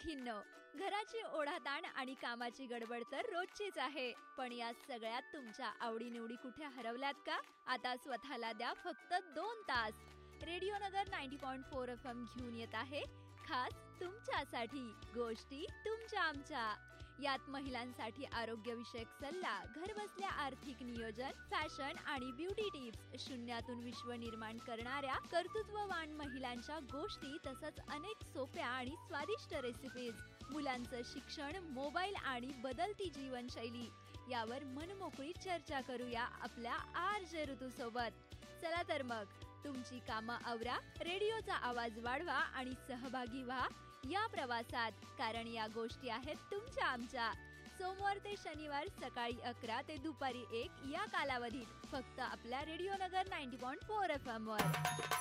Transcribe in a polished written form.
विद्यार्थींनो, घराची ओढाताण आणि कामाची गडबड तर रोजचीच आहे. पण या सगळ्यात तुमच्या आवडीनिवडी कुठे हरवल्यात का? आता स्वतःला द्या फक्त 2 तास. रेडिओ नगर 90.4 FM घेऊन येत आहे खास तुमच्यासाठी गोष्टी तुमच्या आमच्या. यात महिलांसाठी आरोग्यविषयक सल्ला, घरबसल्या आर्थिक नियोजन, फॅशन आणि ब्युटी टिप्स, शून्यातून विश्व निर्माण करणाऱ्या कर्तृत्ववान महिलांच्या गोष्टी, तसंच अनेक सोप्या आणि स्वादिष्ट रेसिपीज, मुलांचं शिक्षण, मोबाईल आणि बदलती जीवनशैली यावर मनमोकळी चर्चा करूया आपल्या RJ ऋतू सोबत. चला तर मग तुमची कामं आवरा, रेडिओचा आवाज वाढवा आणि सहभागी व्हा या प्रवासात, कारण या गोष्टी आहेत तुमच्या आमच्या. सोमवार ते शनिवार सकाळी 11 ते दुपारी 1 या कालावधीत फक्त आपल्या रेडिओ नगर 90.4 FM वर.